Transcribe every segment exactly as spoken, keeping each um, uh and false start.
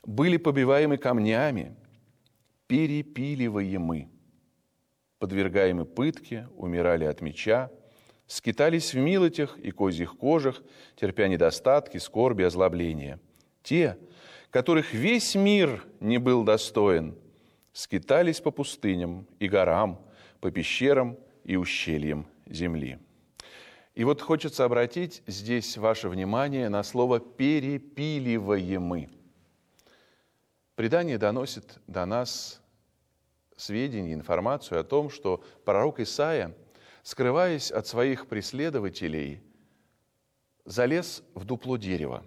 были побиваемы камнями, перепиливаемы, подвергаемы пытке, умирали от меча, скитались в милотях и козьих кожах, терпя недостатки, скорби, озлобления. Те, которых весь мир не был достоин, скитались по пустыням и горам, по пещерам и ущельям земли». И вот хочется обратить здесь ваше внимание на слово «перепиливаемы». Предание доносит до нас сведения, информацию о том, что пророк Исаия, скрываясь от своих преследователей, залез в дупло дерева.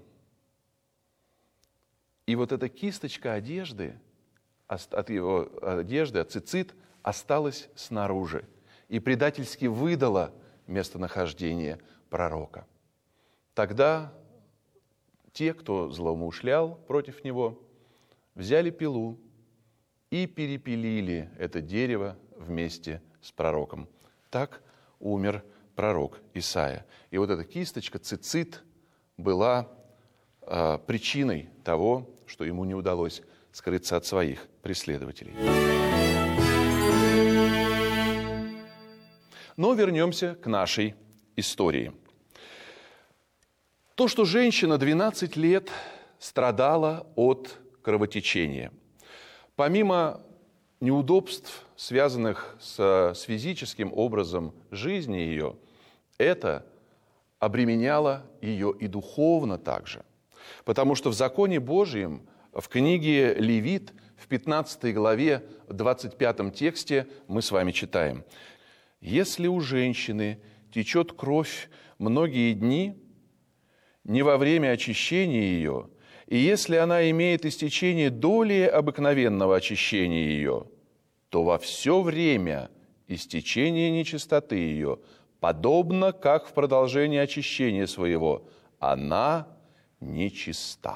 И вот эта кисточка одежды, от его одежды, от цицит, осталась снаружи и предательски выдала местонахождение пророка. Тогда те, кто злоумышлял против него, взяли пилу и перепилили это дерево вместе с пророком. Так умер пророк Исаия. И вот эта кисточка, цицит, была э, причиной того, что ему не удалось скрыться от своих преследователей. Но вернемся к нашей истории. То, что женщина двенадцать лет страдала от кровотечения, помимо неудобств, связанных с, с физическим образом жизни ее, это обременяло ее и духовно также. Потому что в законе Божьем, в книге Левит, в пятнадцатой главе, в двадцать пятом тексте мы с вами читаем: «Если у женщины течет кровь многие дни, не во время очищения ее, и если она имеет истечение долее обыкновенного очищения ее, то во все время истечения нечистоты ее, подобно как в продолжении очищения своего, она нечиста».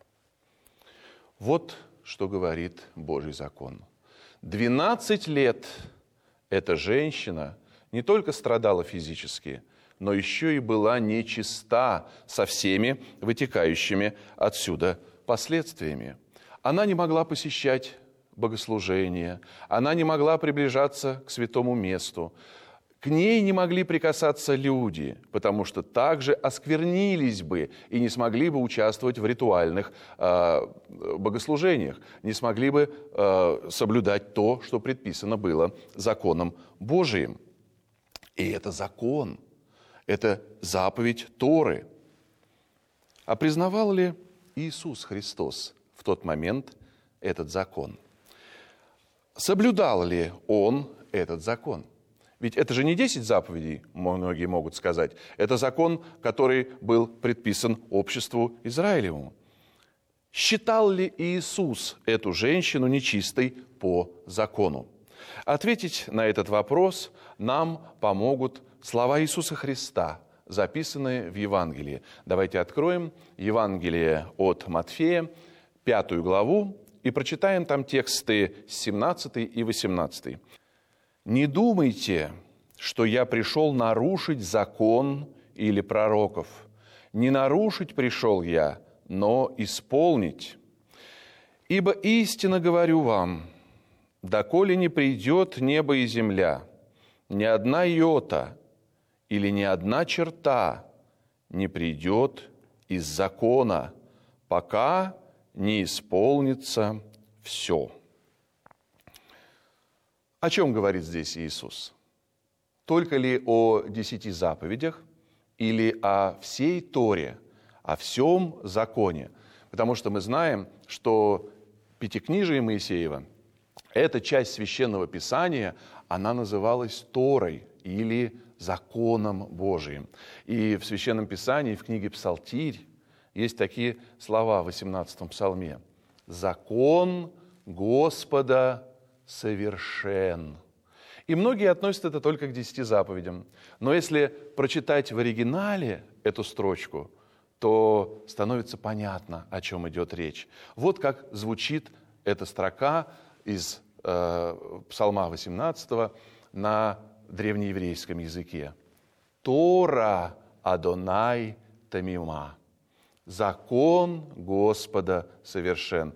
Вот что говорит Божий закон. Двенадцать лет эта женщина не только страдала физически, но еще и была нечиста со всеми вытекающими отсюда последствиями. Она не могла посещать богослужения, она не могла приближаться к святому месту, к ней не могли прикасаться люди, потому что также осквернились бы и не смогли бы участвовать в ритуальных э, богослужениях, не смогли бы э, соблюдать то, что предписано было законом Божиим. И это закон, это заповедь Торы. А признавал ли Иисус Христос в тот момент этот закон? Соблюдал ли Он этот закон? Ведь это же не десять заповедей, многие могут сказать. Это закон, который был предписан обществу Израилевому. Считал ли Иисус эту женщину нечистой по закону? Ответить на этот вопрос нам помогут слова Иисуса Христа, записанные в Евангелии. Давайте откроем Евангелие от Матфея, пятую главу, и прочитаем там тексты семнадцатый и восемнадцатый. «Не думайте, что я пришел нарушить закон или пророков. Не нарушить пришел я, но исполнить. Ибо истинно говорю вам, доколе не придет небо и земля, ни одна йота или ни одна черта не придет из закона, пока не исполнится все». О чем говорит здесь Иисус? Только ли о десяти заповедях или о всей Торе, о всем законе? Потому что мы знаем, что Пятикнижие Моисеева, эта часть Священного Писания, она называлась Торой или законом Божиим. И в Священном Писании, в книге Псалтирь, есть такие слова в восемнадцатом псалме: «Закон Господа совершен». И многие относят это только к десяти заповедям. Но если прочитать в оригинале эту строчку, то становится понятно, о чем идет речь. Вот как звучит эта строка из э, Псалма восемнадцатого на древнееврейском языке. «Тора Адонай Тамима». Закон Господа совершен.